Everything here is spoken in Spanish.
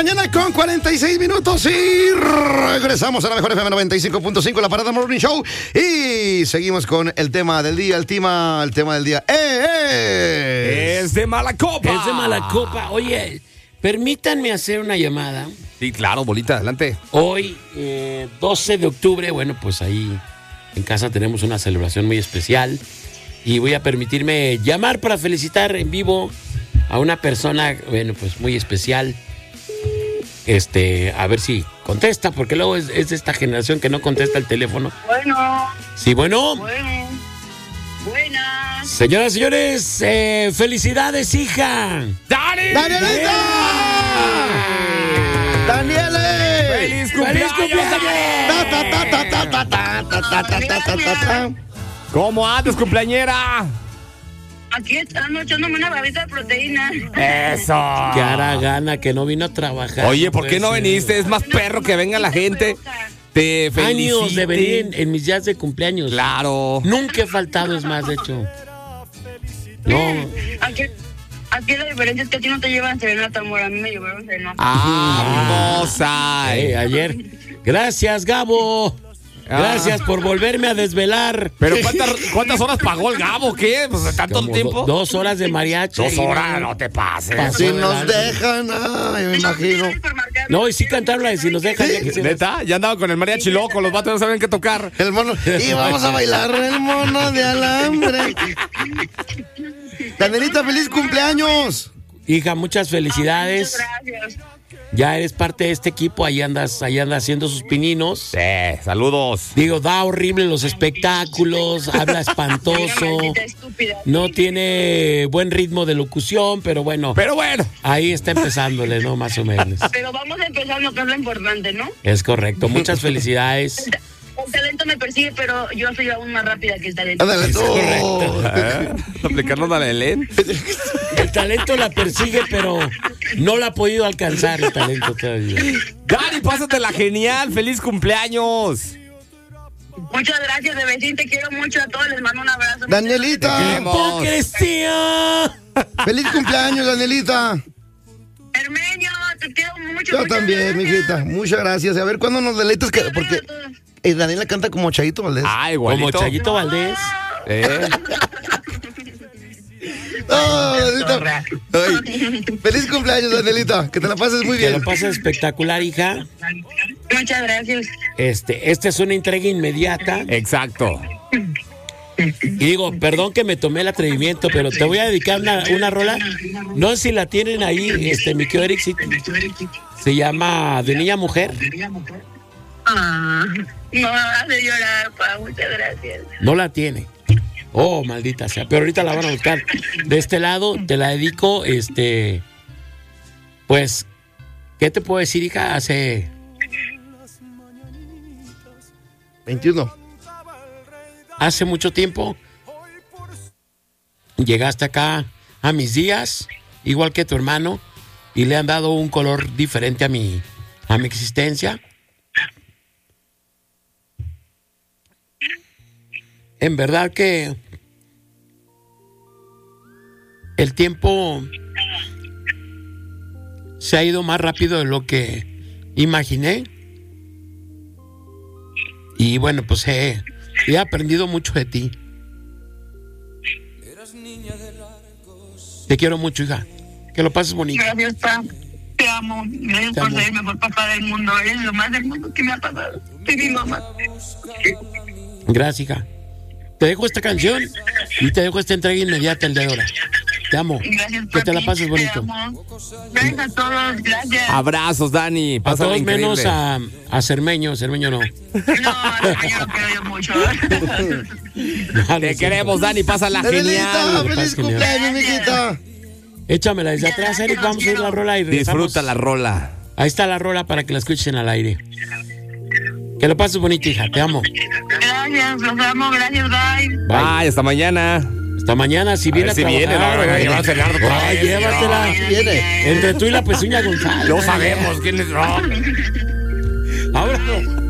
mañana con 46 minutos y regresamos a la mejor FM 95.5, la Parada Morning Show. Y seguimos con el tema del día, el tema del día. Es de mala copa. Es de mala copa. Oye, permítanme hacer una llamada. Sí, claro, bolita, adelante. Hoy, 12 de octubre, bueno, pues ahí en casa tenemos una celebración muy especial. Y voy a permitirme llamar para felicitar en vivo a una persona, bueno, pues muy especial. A ver si contesta, porque luego es de esta generación que no contesta el teléfono. Bueno. Sí, bueno. Buenas. Señoras y señores, felicidades, hija. ¡Dani! ¡Danielita! ¡Daniele! ¡Feliz cumpleaños! ¿Cómo andas, cumpleañera? Aquí estamos echándome una babita de proteína. ¡Eso! Que hará gana que no vino a trabajar. Oye, ¿por qué no veniste? Es más perro que venga la gente. Te felicite. Años de venir en mis días de cumpleaños. Claro. Nunca he faltado, es más, de hecho. No. Aquí la diferencia es que a ti no te llevan serenata, amor. A mí me llevaron serenata. Hermosa. Ayer. Gracias, Gabo. Gracias por volverme a desvelar. ¿Pero cuántas horas pagó el Gabo? ¿Qué? Pues, ¿tanto Como tiempo? 2 horas de mariachi. 2 horas, no te pases. Si nos dejan, me imagino. No, y sí cantaron la de si nos dejan. ¿Neta? Ya andaba con el mariachi loco, los vatos no saben qué tocar. El mono. Y vamos a bailar el mono de alambre. Danielita, feliz cumpleaños. Hija, muchas felicidades. Muchas gracias. Ya eres parte de este equipo, ahí andas haciendo sus pininos. Sí, saludos. Digo, da horrible los espectáculos, habla espantoso, no tiene buen ritmo de locución, pero bueno. Ahí está empezándole, ¿no? Más o menos. Pero vamos a empezar lo que es lo importante, ¿no? Es correcto, muchas felicidades. El talento me persigue, pero yo soy aún más rápida que el talento. Ándale, Es correcto. Aplicarnos a la Helen. El talento la persigue, pero no la ha podido alcanzar el talento todavía. Dani, pásatela genial. ¡Feliz cumpleaños! Muchas gracias, bebecín. Te quiero mucho a todos. Les mando un abrazo. Danielita. ¡Hipocresía! Feliz cumpleaños, Danielita. Hermeño, te quiero mucho. Yo también, mijita. Muchas gracias. A ver, ¿cuándo nos deleitas? Porque Daniela canta como Chayito Valdés. Igualito. Como Chayito Valdés. Danielita. Ay, feliz cumpleaños, Danielita. Que te la pases muy Que bien. lo pases espectacular, hija. Muchas gracias. Esta es una entrega inmediata. Exacto. Y digo, perdón que me tomé el atrevimiento, pero te voy a dedicar una rola. No sé si la tienen ahí, mi querido Eric. Se llama De Niña a Mujer. No me hace llorar, pa. Muchas gracias. No la tiene. Oh, maldita sea. Pero ahorita la van a buscar. De este lado, te la dedico, pues, ¿qué te puedo decir, hija? Hace 21. Hace mucho tiempo llegaste acá a mis días, igual que tu hermano, y le han dado un color diferente a mi existencia. En verdad que el tiempo se ha ido más rápido de lo que imaginé. Y bueno, pues he aprendido mucho de ti. Te quiero mucho, hija. Que lo pases bonito. Gracias, pa. Te amo. Gracias por ser el mejor papá del mundo. Eres lo más del mundo que me ha pasado. Soy mi mamá. Gracias, hija. Te dejo esta canción y te dejo esta entrega inmediata el de ahora. Te amo. Gracias, que te la papi. pases bonito. Te amo. Gracias a todos. Gracias. Abrazos, Dani. A Pásala todos increíble. menos a Cermeño. Cermeño no. No, yo lo quiero yo mucho. Te queremos, Dani. Pásala Danielita, genial. feliz cumpleaños, mijita. Échamela desde atrás, Eric. Vamos a ir a la rola y regresamos. Disfruta la rola. Ahí está la rola para que la escuchen al aire. Que lo pases bonito, hija. Te amo. Gracias, los amo. Gracias, bye. Bye, hasta mañana. Hasta mañana, si viene a si viene, trabajar. no, llévatela otra Ay, vez, llévatela. Si viene. Entre tú y la pezuña González. No sabemos quién es. No. Ahora.